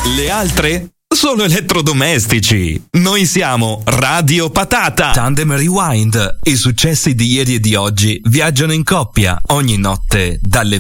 Le altre sono elettrodomestici. Noi siamo Radio Patata. Tandem Rewind. I successi di ieri e di oggi viaggiano in coppia ogni notte dalle